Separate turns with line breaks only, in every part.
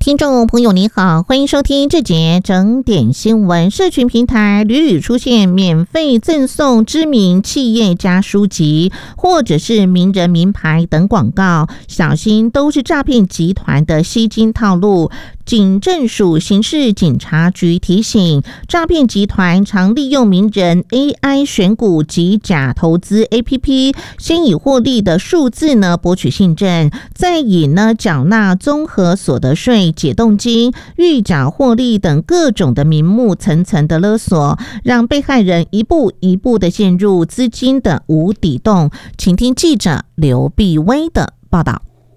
听众朋友你好，欢迎收听这节整点新闻。社群平台屡屡出现免费赠送知名企业家书籍或者是名人名牌等广告，小心都是诈骗集团的吸金套路。警政署刑事警察局提醒，诈骗集团常利用名人 AI 选股及假投资 APP， 先以获利的数字博取信任，再以缴纳综合所得税、解冻金、预缴获利等各种的名目层层的勒索，让被害人一步一步的陷入资金的无底洞。请听记者刘碧薇的报道。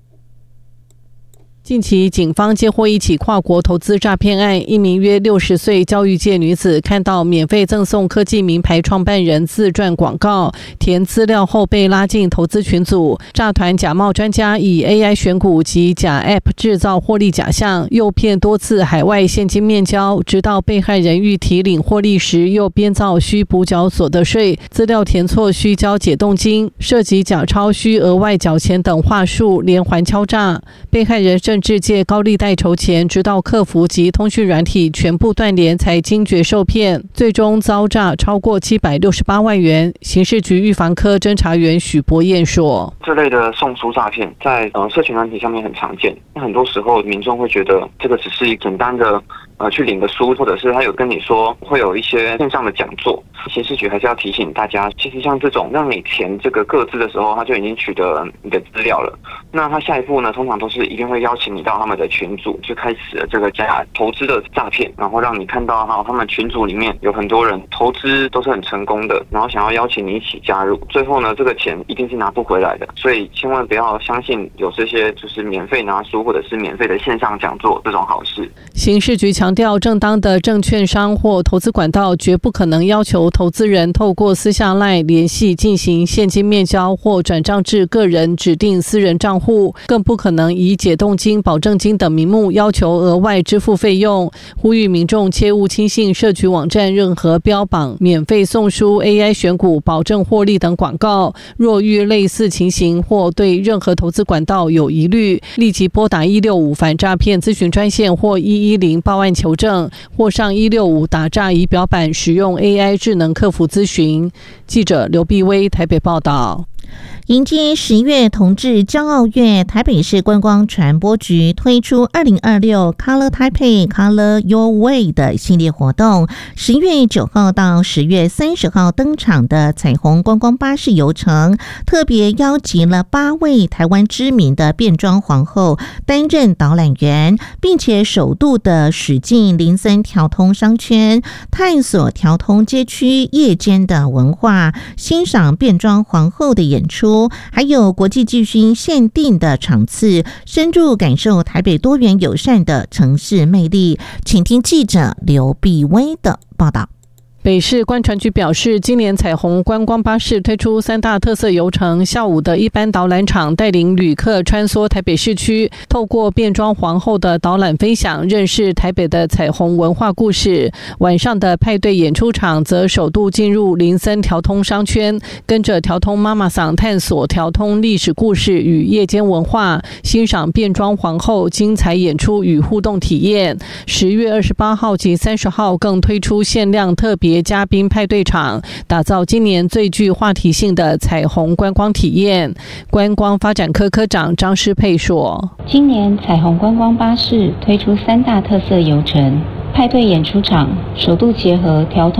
近期，警方接获一起跨国投资诈骗案，一名约60岁教育界女子看到免费赠送科技名牌创办人自传广告，填资料后被拉进投资群组，诈团假冒专家以 AI 选股及假 App 制造获利假象，诱骗多次海外现金面交，直到被害人欲提领获利时，又编造需补缴所得税、资料填错需交解冻金、涉及假钞需额外缴钱等话术，连环敲诈。被害人甚至借高利贷筹钱，直到客服及通讯软体全部断联才惊觉受骗，最终遭诈超过768万元。刑事局预防科侦查员许博彦说：“
这类的送书诈骗在社群软体上面很常见，很多时候民众会觉得这个只是简单的去领个书，或者是他有跟你说会有一些线上的讲座。刑事局还是要提醒大家，其实像这种让你填这个个资的时候，他就已经取得你的资料了。那他下一步呢，通常都是一定会邀请你到他们的群组，就开始了这个假投资的诈骗，然后让你看到他们群组里面有很多人投资都是很成功的，然后想要邀请你一起加入，最后呢，这个钱一定是拿不回来的。所以千万不要相信有这些就是免费拿书或者是免费的线上讲座这种好事。”
刑事局强调，正当的证券商或投资管道绝不可能要求投资人透过私下 LINE 联系进行现金面交或转账至个人指定私人账户，更不可能以解冻金、保证金等名目要求额外支付费用。呼吁民众切勿轻信社群网站任何标榜免费送书、AI 选股、保证获利等广告。若遇类似情形或对任何投资管道有疑虑，立即拨打165反诈骗咨询专线或110报案求证，或上165打诈仪表板使用 AI 智能客服咨询。记者刘碧薇台北报道。
迎接10月同志骄傲月，台北市观光传播局推出2026 Color Taipei Color Your Way 的系列活动，10月9号到10月30号登场的彩虹观光巴士游程，特别邀集了8位台湾知名的变装皇后担任导览员，并且首度的驶进林森条通商圈，探索条通街区夜间的文化，欣赏变装皇后的演出，还有国际巨星限定的场次，深入感受台北多元友善的城市魅力。请听记者刘碧薇的报道。
北市观传局表示，今年彩虹观光巴士推出3大特色游程，下午的一般导览场带领旅客穿梭台北市区，透过变装皇后的导览分享，认识台北的彩虹文化故事。晚上的派对演出场则首度进入林森条通商圈，跟着条通妈妈桑探索条通历史故事与夜间文化，欣赏变装皇后精彩演出与互动体验。10月28号及30号更推出限量特别嘉宾派对场，打造今年最具话题性的彩虹观光体验。观光发展科科长张诗佩说：“
今年彩虹观光巴士推出3大特色游程，派对演出场首度结合条通